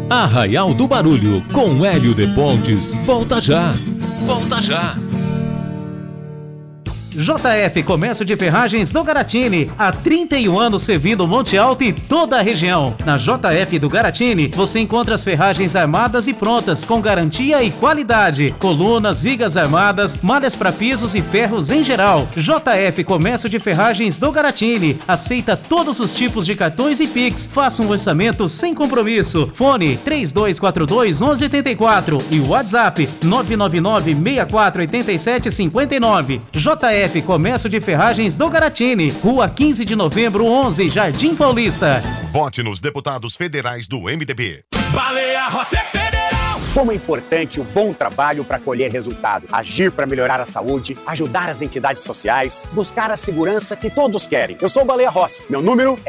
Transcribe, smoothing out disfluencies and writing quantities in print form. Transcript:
Arraial do Barulho, com Hélio de Pontes. Volta já. Volta já. JF Comércio de Ferragens do Garatini, há 31 anos servindo Monte Alto e toda a região. Na JF do Garatini, você encontra as ferragens armadas e prontas, com garantia e qualidade. Colunas, vigas armadas, malhas para pisos e ferros em geral. JF Comércio de Ferragens do Garatini, aceita todos os tipos de cartões e Pix. Faça um orçamento sem compromisso. Fone 3242-1184 e WhatsApp 999-648759. JF Comércio de Ferragens do Garatini, Rua 15 de Novembro, 11, Jardim Paulista. Vote nos deputados federais do MDB. Baleia Rossi é federal! Como é importante o bom trabalho para colher resultado. Agir para melhorar a saúde, ajudar as entidades sociais, buscar a segurança que todos querem. Eu sou o Baleia Rossi. Meu número é